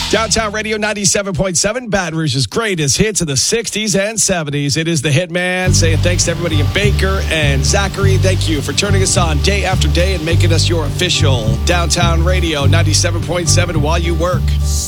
Downtown Radio 97.7, Baton Rouge's greatest hits of the 60s and 70s. It is the Hitman saying thanks to everybody in Baker and Zachary. Thank you for turning us on day after day and making us your official Downtown Radio 97.7 while you work.